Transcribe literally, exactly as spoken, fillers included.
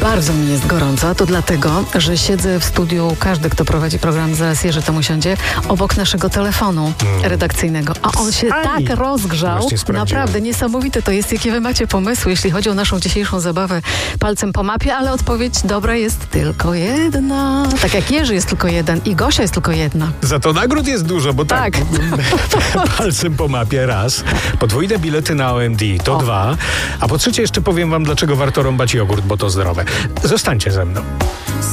Bardzo mi jest gorąco, to dlatego, że siedzę w studiu, każdy, kto prowadzi program Zaraz Jerzy tam usiądzie, obok naszego telefonu mm. redakcyjnego. A on się Ani. tak rozgrzał. Naprawdę niesamowite to jest, jakie wy macie pomysły, jeśli chodzi o naszą dzisiejszą zabawę palcem po mapie, ale odpowiedź dobra jest tylko jedna. Tak jak Jerzy jest tylko jeden i Gosia jest tylko jedna. Za to nagród jest dużo, bo tak. tak. Palcem po mapie raz. Podwójne bilety na O M D to o. dwa. A po trzecie jeszcze powiem wam, dlaczego warto rąbać jogurt, bo to zdrowe. Zostańcie ze mną.